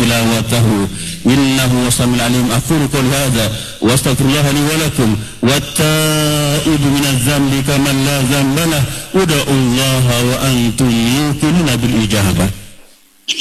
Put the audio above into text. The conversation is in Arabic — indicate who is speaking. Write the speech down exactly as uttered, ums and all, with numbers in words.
Speaker 1: تلاوته إنه السميع العليم. أقول قولي هذا وأستغفر الله لي ولكم. والتائب من الذنب كمن لا ذنب له ادعوا الله وأنتم موقنون بالإجابة.